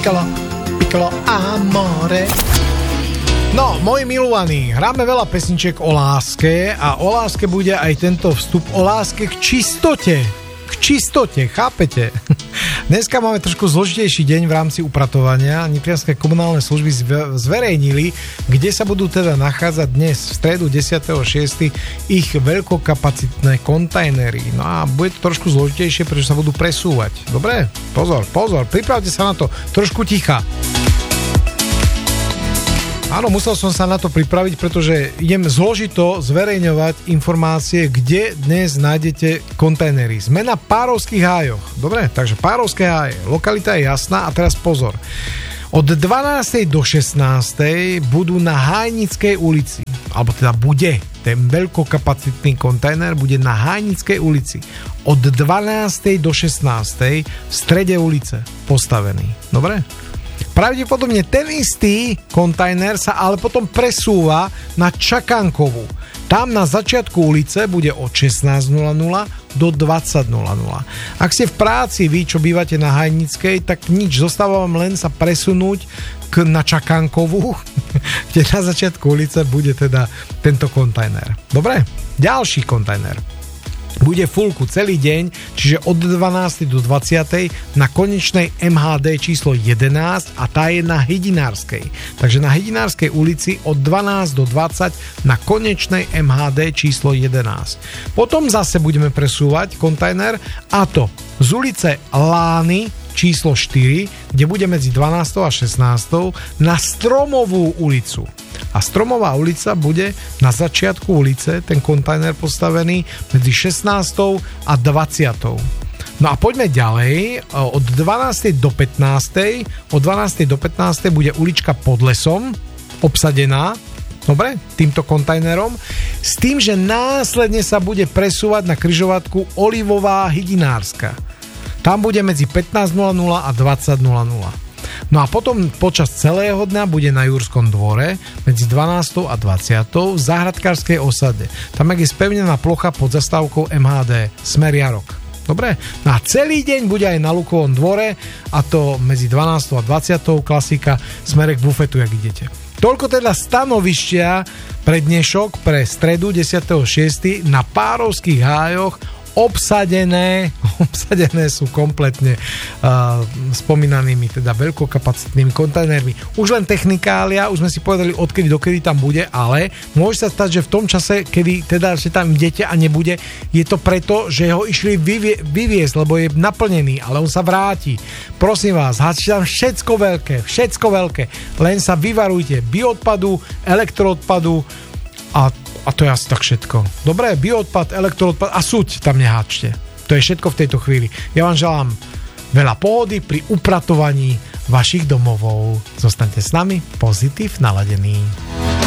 Piccolo amore. No, moji milovaní, hráme veľa pesničiek o láske a o láske bude aj tento vstup o láske k čistote. K čistote, chápete? Dneska máme trošku zložitejší deň v rámci upratovania. Nitrianske komunálne služby zverejnili, kde sa budú teda nachádzať dnes v stredu 10.6. ich veľkokapacitné kontajnery. No a bude to trošku zložitejšie, pretože sa budú presúvať. Dobre? Pozor, pripravte sa na to. Trošku ticha. Áno, musel som sa na to pripraviť, pretože idem zložito zverejňovať informácie, kde dnes nájdete kontajnery. Sme na Párovských hájoch. Dobre, takže Párovské háje. Lokalita je jasná a teraz pozor. Od 12. do 16. budú na Hájnickej ulici, alebo teda bude, ten veľkokapacitný kontajner bude na Hájnickej ulici od 12. do 16. v strede ulice postavený. Dobre? Pravdepodobne ten istý kontajner sa ale potom presúva na Čakankovú. Tam na začiatku ulice bude od 16.00 do 20.00. Ak ste v práci, vy, čo bývate na Hajnickej, tak nič, zostáva vám len sa presunúť na Čakankovú, kde na začiatku ulice bude teda tento kontajner. Dobre? Ďalší kontajner bude fullku celý deň, čiže od 12. do 20. na konečnej MHD číslo 11 a tá je na Hydinárskej. Takže na Hydinárskej ulici od 12 do 20 na konečnej MHD číslo 11. Potom zase budeme presúvať kontajner a to z ulice Lány číslo 4, kde bude medzi 12. a 16. na Stromovú ulicu. A Stromová ulica bude na začiatku ulice, ten kontajner postavený medzi 16. a 20. No a poďme ďalej, od 12. do 15. Od 12. do 15. bude ulička pod lesom obsadená, dobre, týmto kontajnerom, s tým, že následne sa bude presúvať na križovatku Olivová Hydinárska. Tam bude medzi 15.00 a 20.00. No a potom počas celého dňa bude na Jurskom dvore medzi 12. a 20. v záhradkárskej osade. Tam je spevnená plocha pod zastávkou MHD smer Jarok. Dobre? No a celý deň bude aj na Lukovom dvore a to medzi 12. a 20. klasika smere k bufetu, jak idete. Toľko teda stanovištia pre dnešok, pre stredu 10.6. na Párovských hájoch. Obsadené sú kompletne spomínanými teda veľkokapacitnými kontajnermi. Už len technikália, už sme si povedali odkedy dokedy tam bude, ale môže sa stať, že v tom čase, kedy teda že tam idete a nebude, je to preto, že ho išli vyviesť, lebo je naplnený, ale on sa vráti. Prosím vás, háčte tam všetko veľké, len sa vyvarujte bioodpadu, elektroodpadu a to je asi tak všetko. Dobre, bioodpad, elektroodpad a suď tam neháčte. To je všetko v tejto chvíli. Ja vám želám veľa pohody pri upratovaní vašich domovov. Zostaňte s nami, pozitív naladený.